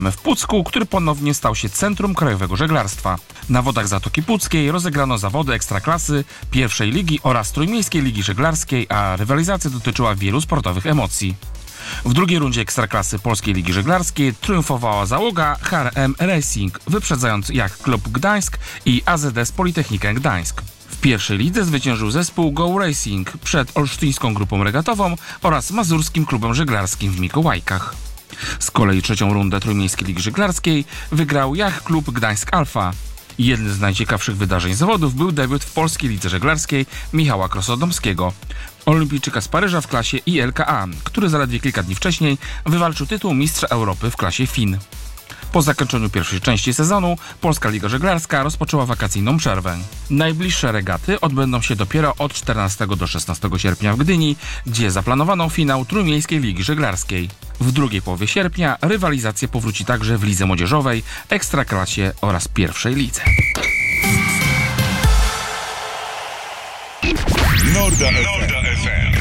w Pucku, który ponownie stał się centrum krajowego żeglarstwa. Na wodach Zatoki Puckiej rozegrano zawody Ekstraklasy, pierwszej ligi oraz Trójmiejskiej Ligi Żeglarskiej, a rywalizacja dotyczyła wielu sportowych emocji. W drugiej rundzie Ekstraklasy Polskiej Ligi Żeglarskiej triumfowała załoga HRM Racing, wyprzedzając Yacht Club Gdańsk i AZS Politechnikę Gdańsk. W pierwszej lidze zwyciężył zespół Go Racing przed olsztyńską grupą regatową oraz mazurskim klubem żeglarskim w Mikołajkach. Z kolei trzecią rundę Trójmiejskiej Ligi Żeglarskiej wygrał Yacht Club Gdańsk Alfa. Jednym z najciekawszych wydarzeń zawodów był debiut w Polskiej Lidze Żeglarskiej Michała Krosodomskiego, olimpijczyka z Paryża w klasie ILKA, który zaledwie kilka dni wcześniej wywalczył tytuł mistrza Europy w klasie FIN. Po zakończeniu pierwszej części sezonu Polska Liga Żeglarska rozpoczęła wakacyjną przerwę. Najbliższe regaty odbędą się dopiero od 14 do 16 sierpnia w Gdyni, gdzie zaplanowano finał Trójmiejskiej Ligi Żeglarskiej. W drugiej połowie sierpnia rywalizacja powróci także w lidze młodzieżowej, Ekstraklasie oraz pierwszej lidze. Norda FM.